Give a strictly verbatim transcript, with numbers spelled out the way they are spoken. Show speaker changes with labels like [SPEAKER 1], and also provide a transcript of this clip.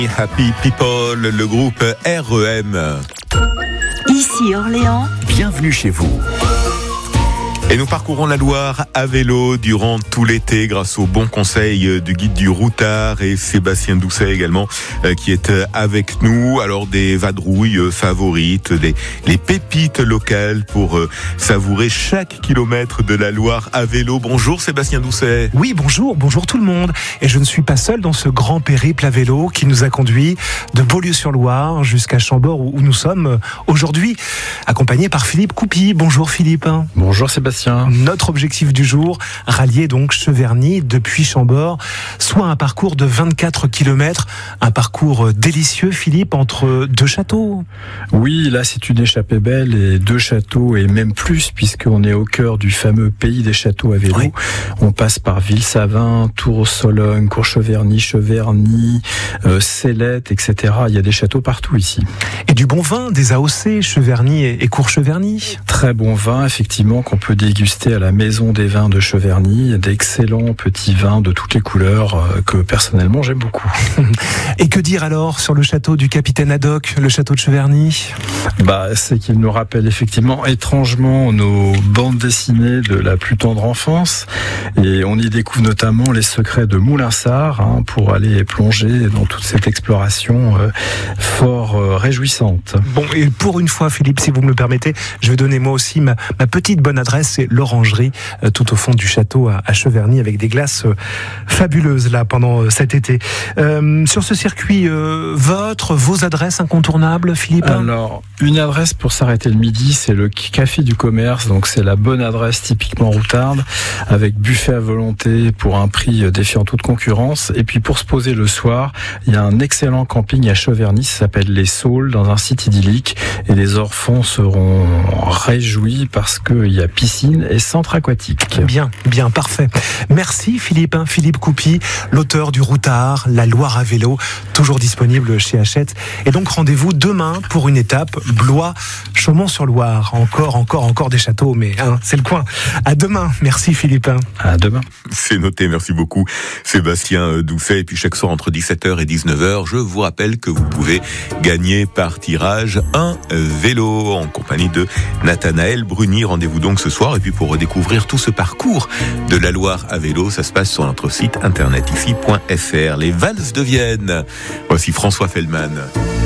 [SPEAKER 1] Happy People, le groupe R E M.
[SPEAKER 2] Ici Orléans.
[SPEAKER 3] Bienvenue chez vous.
[SPEAKER 1] Et nous parcourons la Loire à vélo durant tout l'été grâce aux bons conseils du guide du routard et Sébastien Doucet également qui est avec nous. Alors des vadrouilles favorites, des, les pépites locales pour savourer chaque kilomètre de la Loire à vélo. Bonjour Sébastien Doucet.
[SPEAKER 4] Oui, bonjour, bonjour tout le monde. Et je ne suis pas seul dans ce grand périple à vélo qui nous a conduit de Beaulieu-sur-Loire jusqu'à Chambord où nous sommes aujourd'hui, accompagné par Philippe Coupy. Bonjour Philippe.
[SPEAKER 5] Bonjour Sébastien.
[SPEAKER 4] Notre objectif du jour, rallier donc Cheverny depuis Chambord, soit un parcours de vingt-quatre kilomètres, un parcours délicieux, Philippe, entre deux châteaux.
[SPEAKER 5] Oui, là c'est une échappée belle et deux châteaux et même plus puisqu'on est au cœur du fameux pays des châteaux à vélo. Oui. On passe par Ville-Savin, Tours-Sologne, Courcheverny, Cheverny, euh, Célette, et cetera. Il y a des châteaux partout ici.
[SPEAKER 4] Et du bon vin, des A O C, Cheverny et Courcheverny.
[SPEAKER 5] Très bon vin, effectivement, qu'on peut déguster à la Maison des Vins de Cheverny, d'excellents petits vins de toutes les couleurs euh, que personnellement j'aime beaucoup.
[SPEAKER 4] Et que dire alors sur le château du capitaine Haddock, le château de Cheverny ?
[SPEAKER 5] Bah, c'est qu'il nous rappelle effectivement étrangement nos bandes dessinées de la plus tendre enfance et on y découvre notamment les secrets de Moulinsart hein, pour aller plonger dans toute cette exploration euh, fort euh, réjouissante.
[SPEAKER 4] Bon, et pour une fois Philippe, si vous me le permettez, je vais donner moi aussi ma, ma petite bonne adresse, c'est l'Orangerie, euh, tout au fond du château à, à Cheverny, avec des glaces euh, fabuleuses là pendant euh, cet été. Euh, sur ce circuit, euh, votre, vos adresses incontournables, Philippe ?
[SPEAKER 5] Alors, une adresse pour s'arrêter le midi, c'est le Café du Commerce, donc c'est la bonne adresse typiquement routarde, avec buffet à volonté pour un prix défiant toute concurrence. Et puis pour se poser le soir, il y a un excellent camping à Cheverny, ça s'appelle Les Saules, dans un site idyllique, et les orphans seront réjouis parce qu'il y a piscine et centre aquatique.
[SPEAKER 4] Bien, bien, parfait. Merci Philippe, hein, Philippe Coupy, l'auteur du routard, la Loire à vélo, toujours disponible chez Hachette. Et donc rendez-vous demain pour une étape Blois-Chaumont-sur-Loire. Encore, encore, encore des châteaux, mais hein, c'est le coin. À demain. Merci Philippe.
[SPEAKER 5] À demain.
[SPEAKER 1] C'est noté, merci beaucoup Sébastien Doucet. Et puis chaque soir entre dix-sept heures et dix-neuf heures, je vous rappelle que vous pouvez gagner par tirage un vélo en compagnie de Nathanaël Bruni. Rendez-vous donc ce soir. Et puis pour redécouvrir tout ce parcours de la Loire à vélo, ça se passe sur notre site internet ici point f r. Les valses de Vienne. Voici François Fellman.